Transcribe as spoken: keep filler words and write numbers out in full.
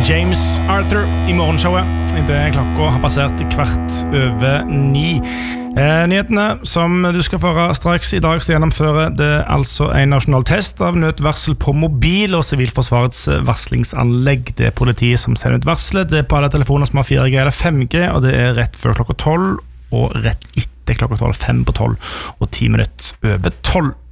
James Arthur I morgenshowet. Det er klokka har passert kvart over ni. Eh, nyhetene som du skal få høre straks I dag så gjennomfører det altså en nasjonal test av nødvarsel på mobil og Sivilforsvarets varslingsanlegg. Det er politiet som sender ut varslet. Det er på alle telefoner som har fire G eller fem G, og det er rett før klokka tolv og rett etter klokka tolv, fem på tolv og ti minutter over tolv.